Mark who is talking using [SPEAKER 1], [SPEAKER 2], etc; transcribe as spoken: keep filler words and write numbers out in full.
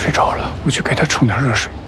[SPEAKER 1] 睡着了，我去给他冲点热水。